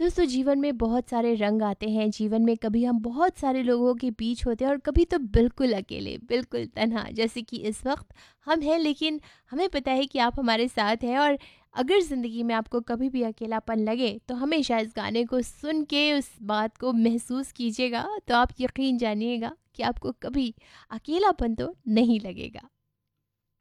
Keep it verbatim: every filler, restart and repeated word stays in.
दोस्तों, जीवन में बहुत सारे रंग आते हैं। जीवन में कभी हम बहुत सारे लोगों के बीच होते हैं और कभी तो बिल्कुल अकेले, बिल्कुल तन्हा, जैसे कि इस वक्त हम हैं। लेकिन हमें पता है कि आप हमारे साथ हैं। और अगर ज़िंदगी में आपको कभी भी अकेलापन लगे तो हमेशा इस गाने को सुन के उस बात को महसूस कीजिएगा, तो आप यकीन जानिएगा कि आपको कभी अकेलापन तो नहीं लगेगा।